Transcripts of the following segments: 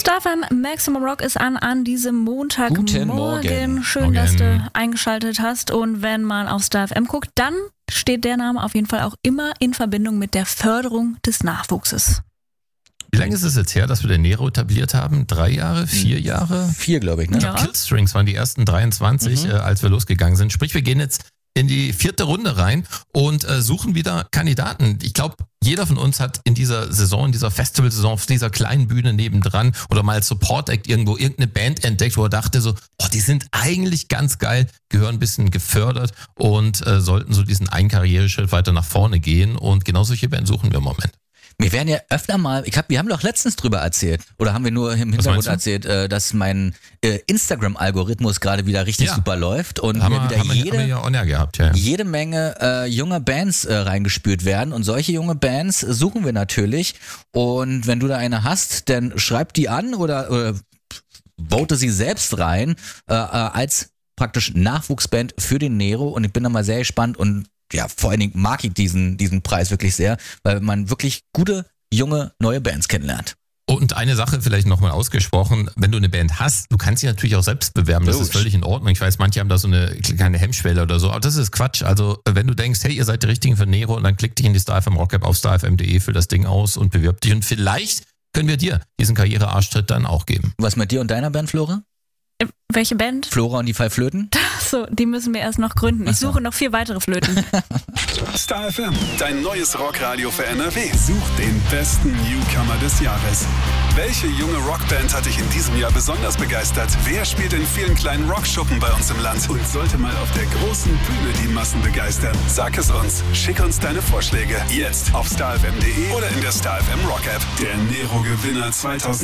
Star FM Maximum Rock ist an diesem Montagmorgen. Guten Morgen. Schön, dass du eingeschaltet hast. Und wenn man auf Star FM guckt, dann steht der Name auf jeden Fall auch immer in Verbindung mit der Förderung des Nachwuchses. Wie lange ist es jetzt her, dass wir den Nero etabliert haben? 3 Jahre? 4 Jahre? 4, glaube ich, ne? Ja. Killstrings waren die ersten 23, als wir losgegangen sind. Sprich, wir gehen jetzt in die 4. Runde rein und suchen wieder Kandidaten. Ich glaube, jeder von uns hat in dieser Saison, in dieser Festivalsaison, auf dieser kleinen Bühne nebendran oder mal als Support-Act irgendwo irgendeine Band entdeckt, wo er dachte so, die sind eigentlich ganz geil, gehören ein bisschen gefördert und sollten so diesen einen Karriereschritt weiter nach vorne gehen. Und genau solche Bands suchen wir im Moment. Wir werden ja öfter mal, wir haben doch letztens drüber erzählt, oder haben wir nur im Hintergrund erzählt, dass mein Instagram-Algorithmus gerade wieder richtig super läuft und haben wir wieder ja on air gehabt, ja. jede Menge junger Bands reingespült werden, und solche junge Bands suchen wir natürlich, und wenn du da eine hast, dann schreib die an oder vote sie selbst rein als praktisch Nachwuchsband für den Nero, und ich bin da mal sehr gespannt. Und ja, vor allen Dingen mag ich diesen Preis wirklich sehr, weil man wirklich gute, junge, neue Bands kennenlernt. Und eine Sache vielleicht nochmal ausgesprochen, wenn du eine Band hast, du kannst sie natürlich auch selbst bewerben, das ist völlig in Ordnung. Ich weiß, manche haben da so eine kleine Hemmschwelle oder so, aber das ist Quatsch. Also wenn du denkst, hey, ihr seid die Richtigen für Nero, und dann klick dich in die Star FM Rock App auf starfm.de, füll das Ding aus und bewirb dich, und vielleicht können wir dir diesen Karrierearschtritt dann auch geben. Was mit dir und deiner Band, Flora? Welche Band? Flora und die 5 Flöten? So, die müssen wir erst noch gründen. Ich suche noch 4 weitere Flöten. Star FM, dein neues Rockradio für NRW. Such den besten Newcomer des Jahres. Welche junge Rockband hat dich in diesem Jahr besonders begeistert? Wer spielt in vielen kleinen Rockschuppen bei uns im Land und sollte mal auf der großen Bühne die Massen begeistern? Sag es uns. Schick uns deine Vorschläge. Jetzt auf starfm.de oder in der Star FM Rock App. Der Nero-Gewinner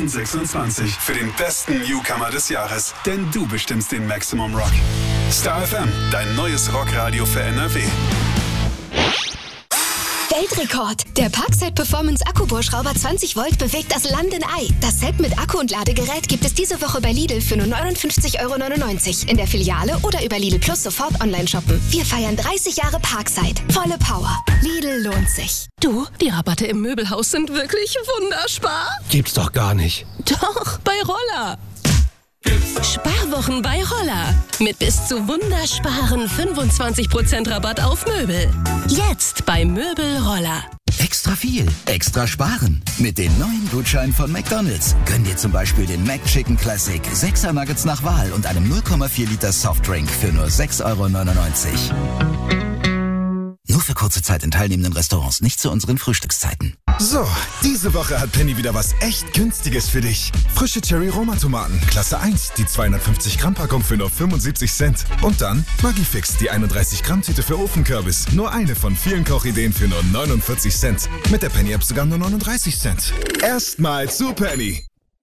2026 für den besten Newcomer des Jahres. Denn du bestimmst den Maximum Rock. Star FM, dein neues Rockradio für NRW. Weltrekord! Der Parkside Performance Akkubohrschrauber 20 Volt bewegt das Land in Ei. Das Set mit Akku und Ladegerät gibt es diese Woche bei Lidl für nur 59,99 € in der Filiale oder über Lidl Plus sofort online shoppen. Wir feiern 30 Jahre Parkside. Volle Power. Lidl lohnt sich. Du, die Rabatte im Möbelhaus sind wirklich wunderbar. Gibt's doch gar nicht. Doch, bei Roller. Sparwochen bei Roller. Mit bis zu wundersparen 25% Rabatt auf Möbel. Jetzt bei Möbel Roller. Extra viel, extra sparen. Mit den neuen Gutscheinen von McDonald's. Gönn dir zum Beispiel den McChicken Classic, 6er Nuggets nach Wahl und einem 0,4 Liter Softdrink für nur 6,99 €. Nur für kurze Zeit in teilnehmenden Restaurants, nicht zu unseren Frühstückszeiten. So, diese Woche hat Penny wieder was echt Günstiges für dich. Frische Cherry-Roma-Tomaten, Klasse 1, die 250-Gramm-Packung für nur 75 Cent. Und dann Maggi-Fix, die 31-Gramm-Tüte für Ofenkürbis. Nur eine von vielen Kochideen für nur 49 Cent. Mit der Penny-App sogar nur 39 Cent. Erstmal zu Penny.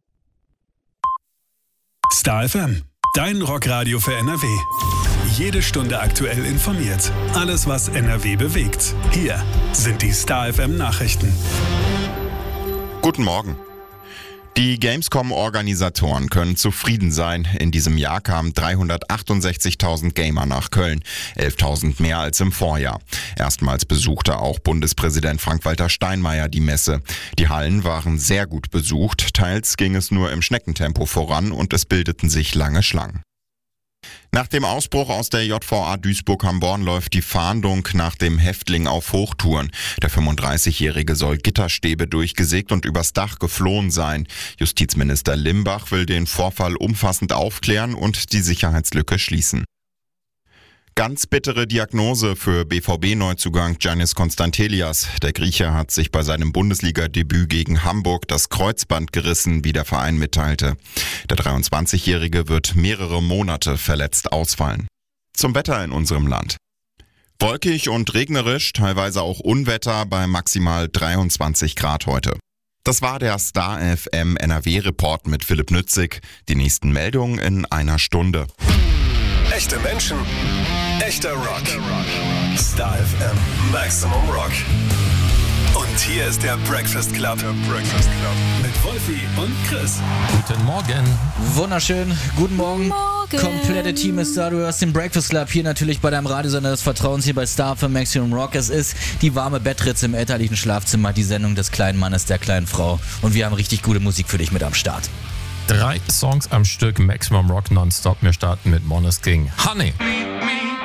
Star FM, dein Rockradio für NRW. Jede Stunde aktuell informiert. Alles, was NRW bewegt. Hier sind die Star FM Nachrichten. Guten Morgen. Die Gamescom-Organisatoren können zufrieden sein. In diesem Jahr kamen 368.000 Gamer nach Köln, 11.000 mehr als im Vorjahr. Erstmals besuchte auch Bundespräsident Frank-Walter Steinmeier die Messe. Die Hallen waren sehr gut besucht, teils ging es nur im Schneckentempo voran und es bildeten sich lange Schlangen. Nach dem Ausbruch aus der JVA Duisburg-Hamborn läuft die Fahndung nach dem Häftling auf Hochtouren. Der 35-Jährige soll Gitterstäbe durchgesägt und übers Dach geflohen sein. Justizminister Limbach will den Vorfall umfassend aufklären und die Sicherheitslücke schließen. Ganz bittere Diagnose für BVB-Neuzugang Giannis Konstantelias. Der Grieche hat sich bei seinem Bundesliga-Debüt gegen Hamburg das Kreuzband gerissen, wie der Verein mitteilte. Der 23-Jährige wird mehrere Monate verletzt ausfallen. Zum Wetter in unserem Land. Wolkig und regnerisch, teilweise auch Unwetter bei maximal 23 Grad heute. Das war der Star FM NRW-Report mit Philipp Nützig. Die nächsten Meldungen in einer Stunde. Echte Menschen, echter Rock. Star FM Maximum Rock. Und hier ist der Breakfast Club. Mit Wolfi und Chris. Guten Morgen. Wunderschön, guten Morgen. Komplette Team ist da, du hörst den Breakfast Club hier natürlich bei deinem Radiosender des Vertrauens hier bei Star FM Maximum Rock. Es ist die warme Bettritze im elterlichen Schlafzimmer, die Sendung des kleinen Mannes, der kleinen Frau. Und wir haben richtig gute Musik für dich mit am Start. 3 Songs am Stück, Maximum Rock Nonstop. Wir starten mit Måneskin, Honey.